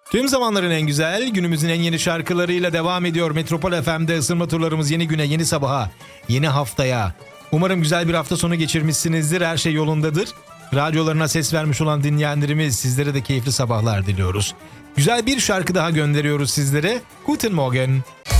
Tüm zamanların en güzel, günümüzün en yeni şarkılarıyla devam ediyor. Metropol FM'de ısınma turlarımız yeni güne, yeni sabaha, yeni haftaya. Umarım güzel bir hafta sonu geçirmişsinizdir, her şey yolundadır. Radyolarına ses vermiş olan dinleyenlerimiz, sizlere de keyifli sabahlar diliyoruz. Güzel bir şarkı daha gönderiyoruz sizlere. Guten Morgen.